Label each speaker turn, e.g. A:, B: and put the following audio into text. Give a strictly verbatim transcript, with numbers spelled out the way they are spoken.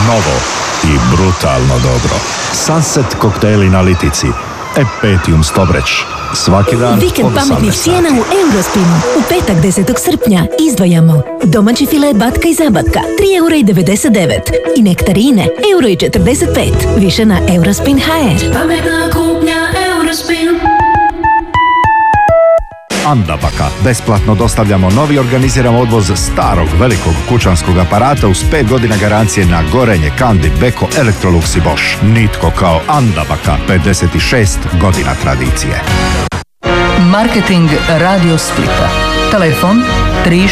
A: Novo i brutalno dobro. Sunset koktejli na litici. Epetium Stobreć. Svaki dan
B: Vikend
A: od
B: pametnih
A: osamnaest
B: cijena
A: sati.
B: u Eurospinu. U petak desetog srpnja izdvajamo domaći file batka i zabatka tri eura i devedeset devet i nektarine euro i četrdeset pet. Više na Eurospin ha er.
C: Pametna kupnja Eurospin.
A: Andabaka. Besplatno dostavljamo novi organiziran odvoz starog velikog kućanskog aparata uz pet godina garancije na gorenje, Kandi, Beko, Electrolux i Bosch. Nitko kao Andabaka. pedeset šest godina tradicije.
D: Marketing Radio Splita. Telefon tri